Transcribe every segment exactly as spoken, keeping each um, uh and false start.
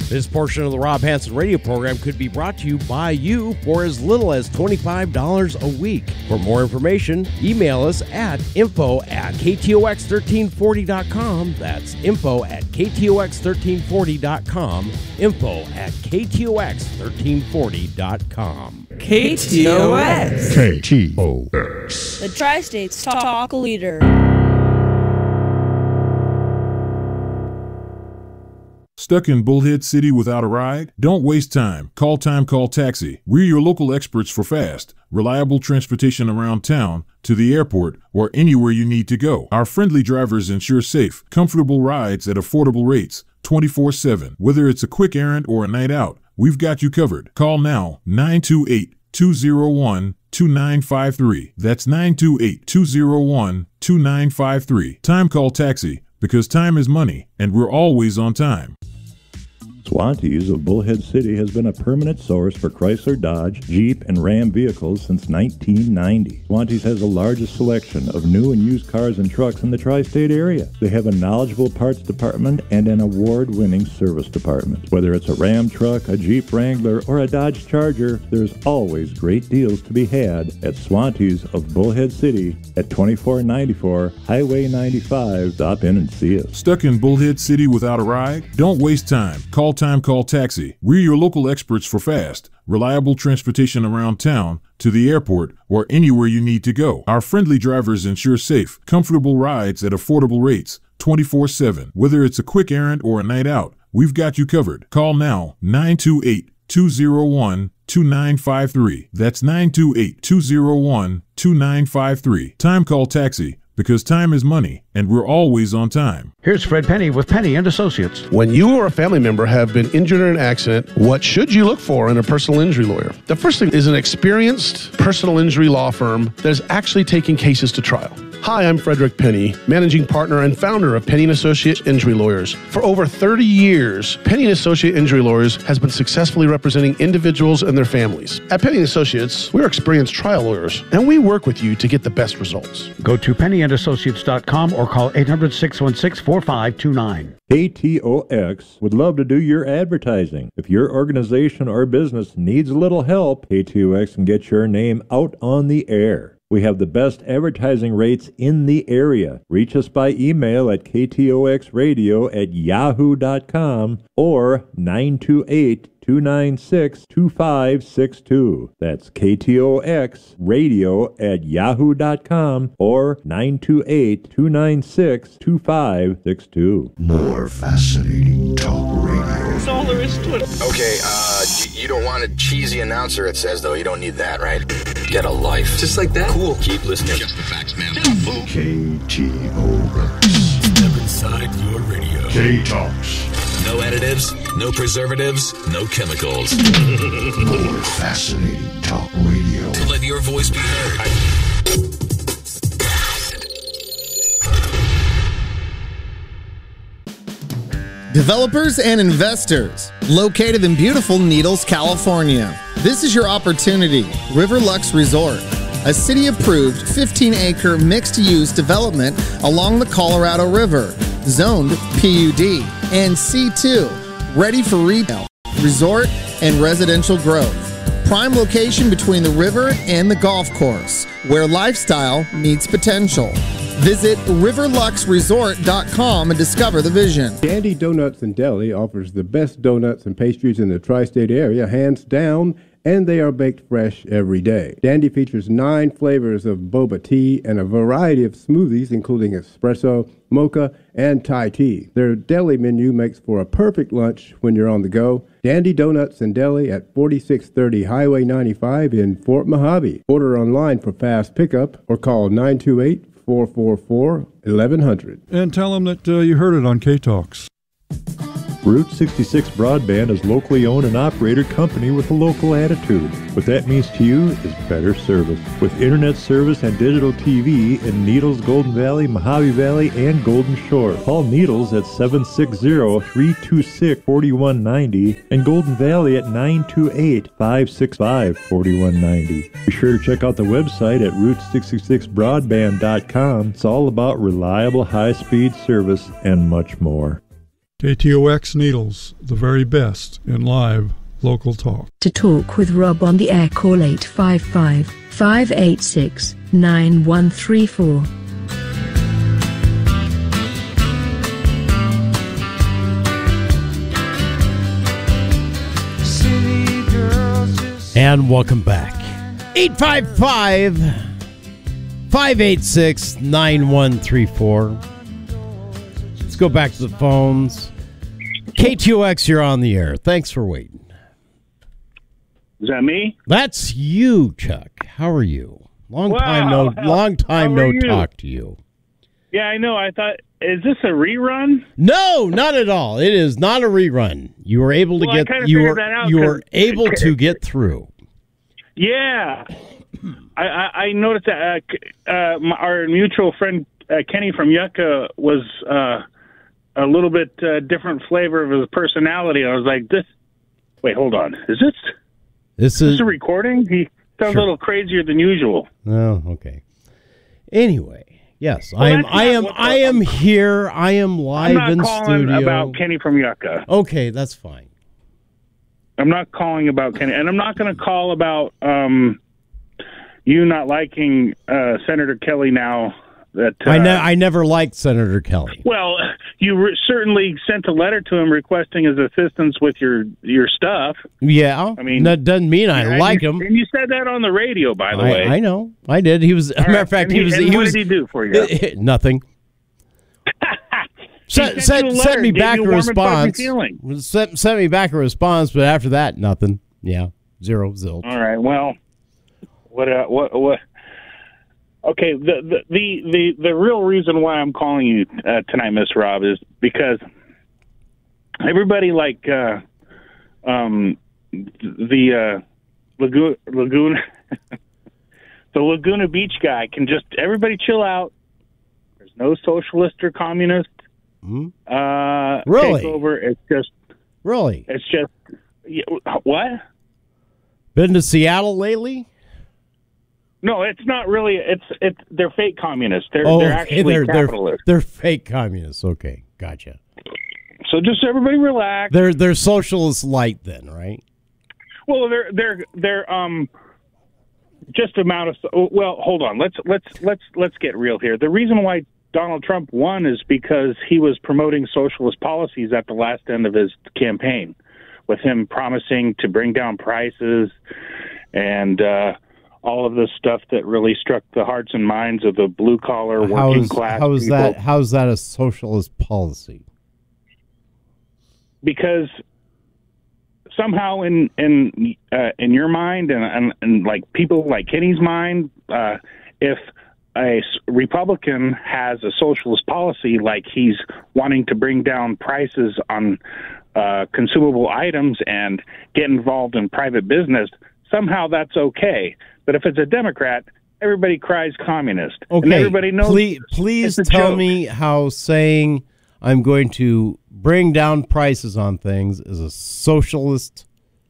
This portion of the Rob Hansen radio program could be brought to you by you for as little as twenty-five dollars a week. For more information, email us at info at k t o x thirteen forty dot com. That's info at k t o x thirteen forty dot com. Info at k t o x thirteen forty dot com. K T O X. K T O X. The Tri-States Talk Leader. Stuck in Bullhead City without a ride? Don't waste time. Call Time Call Taxi. We're your local experts for fast, reliable transportation around town, to the airport, or anywhere you need to go. Our friendly drivers ensure safe, comfortable rides at affordable rates, twenty-four seven. Whether it's a quick errand or a night out, we've got you covered. Call now, nine two eight, two zero one, two nine five three. That's nine two eight, two zero one, two nine five three. Time Call Taxi, because time is money, and we're always on time. Swantees of Bullhead City has been a permanent source for Chrysler, Dodge, Jeep, and Ram vehicles since nineteen ninety. Swantees has the largest selection of new and used cars and trucks in the tri-state area. They have a knowledgeable parts department and an award-winning service department. Whether it's a Ram truck, a Jeep Wrangler, or a Dodge Charger, there's always great deals to be had at Swantees of Bullhead City at twenty-four ninety-four Highway ninety-five. Stop in and see us. Stuck in Bullhead City without a ride? Don't waste time. Call Time Call Taxi. We're your local experts for fast, reliable transportation around town, to the airport, or anywhere you need to go. Our friendly drivers ensure safe, comfortable rides at affordable rates, twenty-four seven. Whether it's a quick errand or a night out, we've got you covered. Call now, nine two eight, two zero one, two nine five three. That's nine two eight, two zero one, two nine five three. Time Call Taxi, because time is money, and we're always on time. Here's Fred Penny with Penny and Associates. When you or a family member have been injured in an accident, what should you look for in a personal injury lawyer? The first thing is an experienced personal injury law firm that is actually taking cases to trial. Hi, I'm Frederick Penny, managing partner and founder of Penny and Associate Injury Lawyers. For over thirty years, Penny and Associate Injury Lawyers has been successfully representing individuals and their families. At Penny and Associates, we're experienced trial lawyers, and we work with you to get the best results. Go to penny and associates dot com or call eight hundred, six one six, four five two nine. K T O X would love to do your advertising. If your organization or business needs a little help, K T O X can get your name out on the air. We have the best advertising rates in the area. Reach us by email at k t o x radio at yahoo dot com or nine two eight, two nine six, two five six two. That's K T O X radio at yahoo dot com or nine two eight, two nine six, two five six two. More fascinating talk radio. That's all there is to it. Okay, uh, you don't want a cheesy announcer, it says, though. You don't need that, right? Get a life. Just like that? Cool. Keep listening. Just the facts, man. K T O X. Step inside your radio. K-Talks. No additives, no preservatives, no chemicals. More fascinating talk radio. To let your voice be heard. Developers and investors, located in beautiful Needles, California. This is your opportunity. Riverlux Resort, a city-approved fifteen acre mixed-use development along the Colorado River, zoned P U D and C two, ready for retail, resort, and residential growth. Prime location between the river and the golf course, where lifestyle meets potential. Visit riverlux resort dot com and discover the vision. Dandy Donuts and Deli offers the best donuts and pastries in the tri-state area, hands down, and they are baked fresh every day. Dandy features nine flavors of boba tea and a variety of smoothies, including espresso, mocha, and Thai tea. Their deli menu makes for a perfect lunch when you're on the go. Dandy Donuts and Deli at forty-six thirty Highway ninety-five in Fort Mojave. Order online for fast pickup or call nine two eight, four four four, eleven hundred. And tell them that uh, you heard it on K-Talks. Route sixty-six Broadband is locally owned and operated company with a local attitude. What that means to you is better service. With internet service and digital T V in Needles, Golden Valley, Mojave Valley, and Golden Shore. Call Needles at seven six zero, three two six, four one nine zero and Golden Valley at nine two eight, five six five, four one nine zero. Be sure to check out the website at route sixty-six broadband dot com. It's all about reliable high-speed service and much more. K T O X Needles, the very best in live local talk. To talk with Rob on the air, call eight five five, five eight six, nine one three four. And welcome back. eight five five, five eight six, nine one three four. Let's go back to the phones. K T O X, you're on the air. Thanks for waiting. Is that me? That's you, Chuck. How are you? Long Wow, time no how- long time how no are you? talk to you. Yeah, I know. I thought, is this a rerun? No, not at all. It is not a rerun. You were able to Well, I get kinda you figured were that out you were 'cause- able to get through. Yeah. I, I, I noticed that uh, c- uh, my, our mutual friend uh, Kenny from Yucca was uh, a little bit uh, different flavor of his personality. I was like, this. Wait, hold on. Is this This is is this a recording? He sounds Sure. a little crazier than usual. Oh, okay. Anyway, yes, Well, I am that's I not am what the- I am here. I am live I'm in not calling studio. about Kenny from Yucca. Okay, that's fine. I'm not calling about Kenny, and I'm not going to call about um, you not liking uh, Senator Kelly now. That uh, I ne- I never liked Senator Kelly. well, you re- certainly sent a letter to him requesting his assistance with your your stuff. Yeah, I mean, that doesn't mean I And like you, him. And you said that on the radio, by the I, way. I know, I did. He was. As a All matter right, of fact, and he he- was. and he what was. did he do for you? Nothing. Sent, sent sent, you a sent letter, me gave back you a a warm and fuzzy response. feeling. Sent, sent me back a response, but after that, nothing. Yeah, zero, zilch. All right. Well, what? Uh, what? What? Okay. The, the the the the real reason why I'm calling you uh, tonight, Miss Rob, is because everybody like uh, um, the uh, Laguna Laguna the Laguna Beach guy can just everybody chill out. There's no socialist or communist Hmm? uh, Really? takeover. It's just Really? it's just yeah, what? Been to Seattle lately? No, it's not really. It's it's they're fake communists. They're oh, they're okay, actually they're, they're, capitalists. they're fake communists. Okay, gotcha. So just everybody relax. They're they're socialist light then, right? Well, they're they're they're um just amount of. Well, hold on. Let's let's let's let's get real here. The reason why Donald Trump won is because he was promoting socialist policies at the last end of his campaign, with him promising to bring down prices and uh, all of this stuff that really struck the hearts and minds of the blue collar working How's, class. how's people. that? How's that a socialist policy? Because somehow in in uh, in your mind and, and and like people like Kenny's mind, uh, if a s- Republican has a socialist policy, like he's wanting to bring down prices on uh, consumable items and get involved in private business, somehow that's okay. But if it's a Democrat, everybody cries communist. Okay, And everybody knows. please, please it's a tell joke. me how saying I'm going to bring down prices on things is a socialist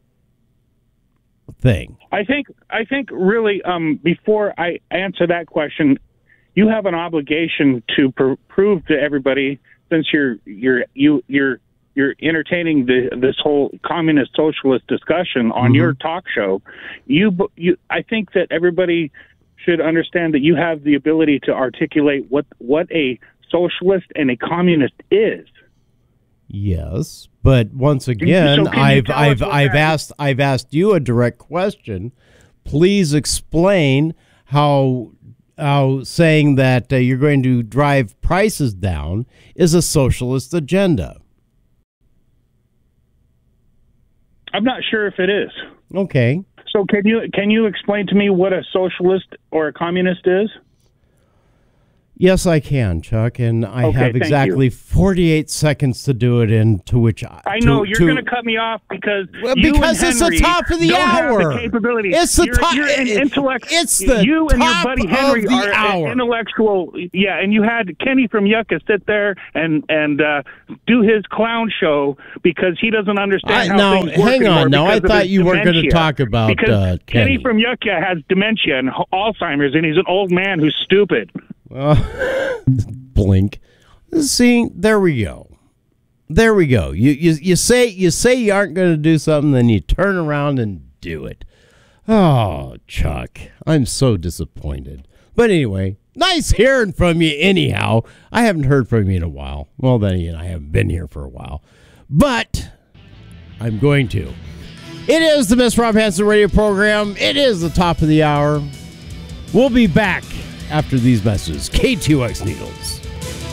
thing. I think I think really um, before I answer that question, you have an obligation to pr- prove to everybody, since you're you're you you're you're entertaining the this whole communist socialist discussion on Mhm. your talk show. You b- you I think that everybody should understand that you have the ability to articulate what what a socialist and a communist is. Yes, but once So again, can you I've tell us I've what I've that- asked I've asked you a direct question. Please explain how how saying that uh, you're going to drive prices down is a socialist agenda. I'm not sure if it is. Okay. So can you can you explain to me what a socialist or a communist is? Yes, I can, Chuck, and I Okay, have thank exactly you. forty-eight seconds to do it in. To which I, I to- know you're to- going to cut me off because Well, you because and it's the Henry top of the don't have hour. the capability. It's the you're, top- You're an it- intellect. it's the you and your top buddy of Henry the are hour. intellectual. Yeah, and you had Kenny from Yucca sit there and and uh, do his clown show because he doesn't understand I- how now, things work hang on. anymore Now, I because of thought his you weren't gonna dementia. talk about, because uh, Kenny Kenny. from Yucca has dementia and Alzheimer's, and he's an old man who's stupid. Well, blink. See, there we go. There we go. You you you say you say you aren't going to do something, then you turn around and do it. Oh, Chuck, I'm so disappointed. But anyway, nice hearing from you anyhow. I haven't heard from you in a while. Well, then again, I haven't been here for a while. But I'm going to. It is the Miss Rob Hanson radio program. It is the top of the hour. We'll be back after these messages. K T O X Needles.